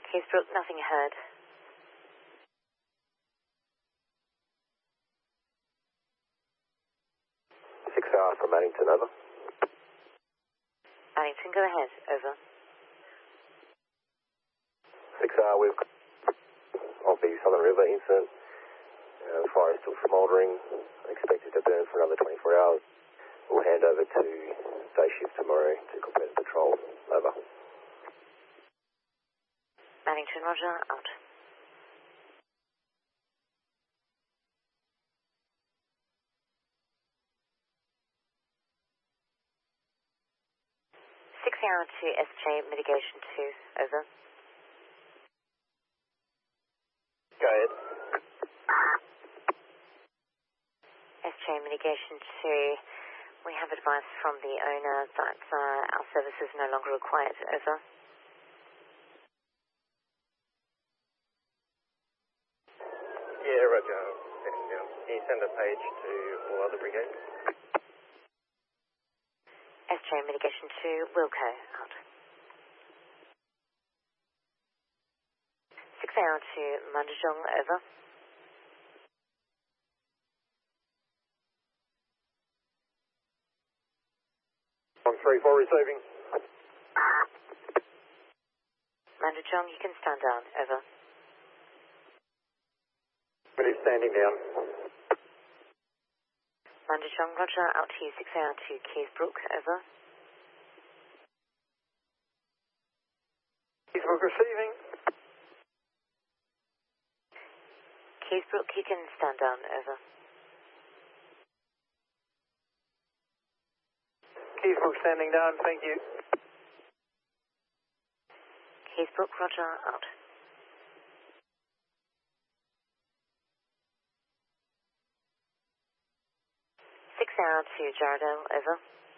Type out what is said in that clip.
Keysbrook, nothing heard. 6R from Addington, over. Addington, go ahead, over. 6R, we've of the Southern River incident. The fire is still smouldering, expected to burn for another 24 hours. We'll hand over to day shift tomorrow to complete the patrol. Over. Addington, roger, out. Hour to SJ Mitigation 2, over. Go ahead. SJ Mitigation 2, we have advice from the owner that our service is no longer required, over. Yeah, roger. Can you send a page to all other brigades? SJ Mitigation 2, Wilco, out. 6 hour to Mandajong, over. 134 receiving. Mandajong, you can stand down, over. Ready, standing down. Mandajong, roger, out to you, 6 hour to Keysbrook, over. Keysbrook receiving. Keysbrook, you can stand down, over. Keysbrook standing down, thank you. Keysbrook, roger, out. 6 hour to Jarradale, over.